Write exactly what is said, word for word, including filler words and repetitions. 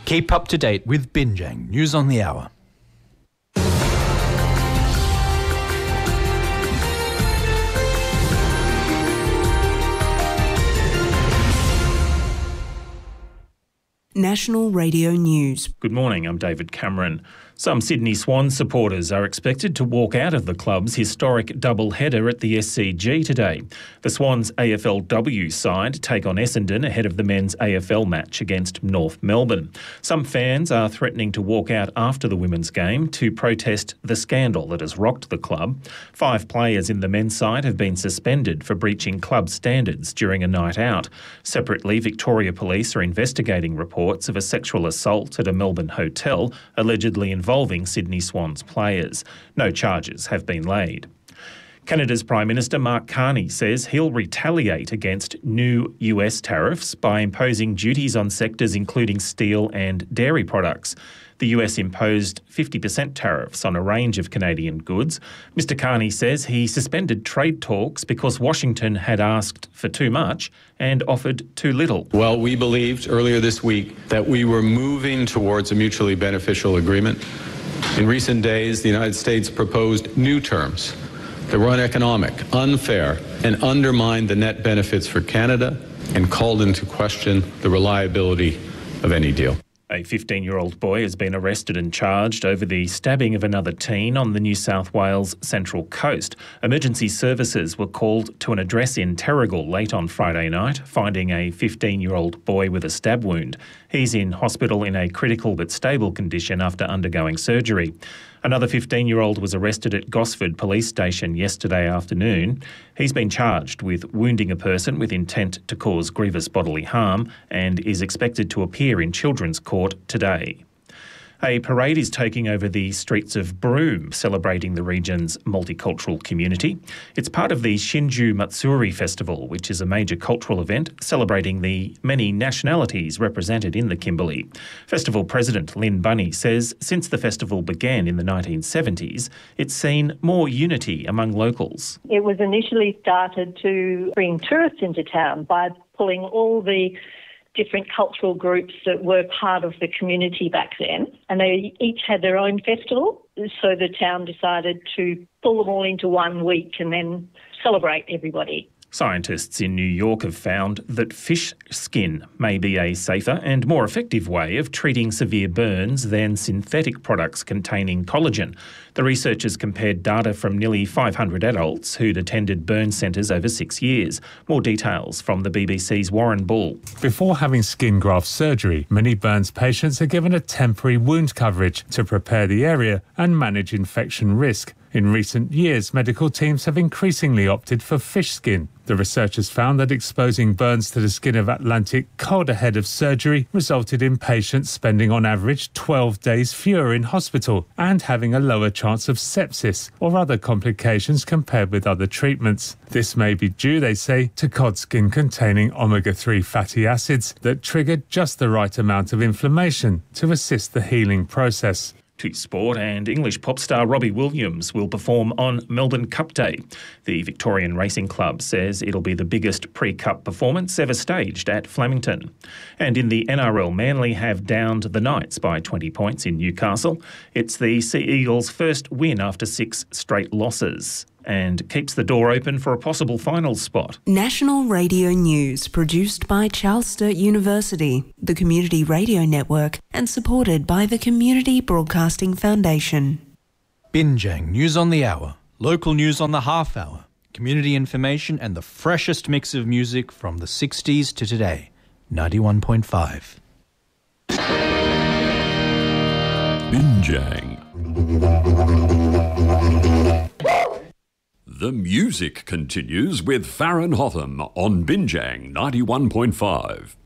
Keep up to date with Binjang News on the Hour. National Radio News. Good morning, I'm David Cameron. Some Sydney Swans supporters are expected to walk out of the club's historic double-header at the S C G today. The Swans A F L W side take on Essendon ahead of the men's A F L match against North Melbourne. Some fans are threatening to walk out after the women's game to protest the scandal that has rocked the club. Five players in the men's side have been suspended for breaching club standards during a night out. Separately, Victoria Police are investigating reports of a sexual assault at a Melbourne hotel, allegedly involving Sydney Swans players. No charges have been laid. Canada's Prime Minister Mark Carney says he'll retaliate against new U S tariffs by imposing duties on sectors including steel and dairy products. The U S imposed fifty percent tariffs on a range of Canadian goods. Mister Carney says he suspended trade talks because Washington had asked for too much and offered too little. Well, we believed earlier this week that we were moving towards a mutually beneficial agreement. In recent days, the United States proposed new terms that were uneconomic, unfair, and undermined the net benefits for Canada and called into question the reliability of any deal. A fifteen-year-old boy has been arrested and charged over the stabbing of another teen on the New South Wales Central Coast. Emergency services were called to an address in Terrigal late on Friday night, finding a fifteen-year-old boy with a stab wound. He's in hospital in a critical but stable condition after undergoing surgery. Another fifteen-year-old was arrested at Gosford Police Station yesterday afternoon. He's been charged with wounding a person with intent to cause grievous bodily harm and is expected to appear in Children's Court today. A parade is taking over the streets of Broome, celebrating the region's multicultural community. It's part of the Shinju Matsuri Festival, which is a major cultural event celebrating the many nationalities represented in the Kimberley. Festival President Lynn Bunny says since the festival began in the nineteen seventies, it's seen more unity among locals. It was initially started to bring tourists into town by pulling all the different cultural groups that were part of the community back then, and they each had their own festival, so the town decided to pull them all into one week and then celebrate everybody. Scientists in New York have found that fish skin may be a safer and more effective way of treating severe burns than synthetic products containing collagen. The researchers compared data from nearly five hundred adults who'd attended burn centres over six years. More details from the B B C's Warren Bull. Before having skin graft surgery, many burns patients are given a temporary wound coverage to prepare the area and manage infection risk. In recent years, medical teams have increasingly opted for fish skin. The researchers found that exposing burns to the skin of Atlantic cod ahead of surgery resulted in patients spending on average twelve days fewer in hospital and having a lower chance of sepsis or other complications compared with other treatments. This may be due, they say, to cod skin containing omega three fatty acids that trigger just the right amount of inflammation to assist the healing process. To sport, and English pop star Robbie Williams will perform on Melbourne Cup Day. The Victorian Racing Club says it'll be the biggest pre-Cup performance ever staged at Flemington. And in the N R L, Manly have downed the Knights by twenty points in Newcastle. It's the Sea Eagles' first win after six straight losses, and keeps the door open for a possible finals spot. National Radio News, produced by Charles Sturt University, the Community Radio Network, and supported by the Community Broadcasting Foundation. Binjang News on the Hour, local news on the half hour, community information and the freshest mix of music from the sixties to today. ninety-one point five. Binjang. The music continues with Farron Hotham on Binjang ninety-one point five.